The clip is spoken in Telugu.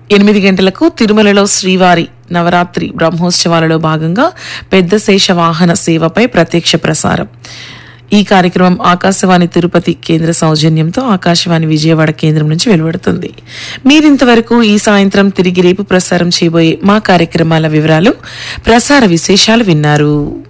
8 గంటలకు తిరుమలలో శ్రీవారి నవరాత్రి బ్రహ్మోత్సవాలలో భాగంగా పెద్ద శేష వాహన సేవపై ప్రత్యక్ష ప్రసారం. ఈ కార్యక్రమం ఆకాశవాణి తిరుపతి కేంద్ర సౌజన్యంతో ఆకాశవాణి విజయవాడ కేంద్రం నుంచి వెలువడుతుంది. మీరింతవరకు ఈ సాయంత్రం తిరిగి రేపు ప్రసారం చేయబోయే మా కార్యక్రమాల వివరాలు, ప్రసార విశేషాలు విన్నారు.